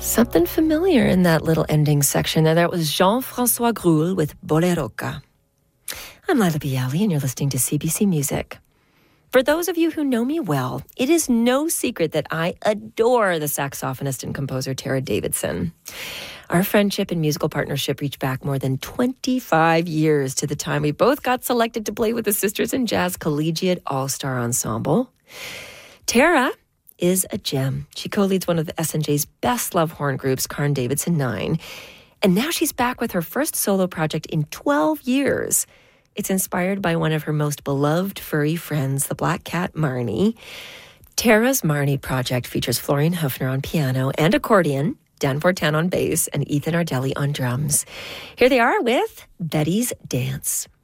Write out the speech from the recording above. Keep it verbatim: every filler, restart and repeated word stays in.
Something familiar in that little ending section there. That was Jean-François Groul with Boleroca. I'm Lila Bialy, and you're listening to C B C Music. For those of you who know me well, it is no secret that I adore the saxophonist and composer Tara Davidson. Our friendship and musical partnership reach back more than twenty-five years to the time we both got selected to play with the Sisters in Jazz Collegiate All-Star Ensemble. Tara is a gem. She co-leads one of the S N J's best-loved horn groups, Carn Davidson Nine. And now she's back with her first solo project in twelve years. It's inspired by one of her most beloved furry friends, the black cat Marnie. Tara's Marnie project features Florian Höfner on piano and accordion, Dan Fortan on bass, and Ethan Ardelli on drums. Here they are with Betty's Dance.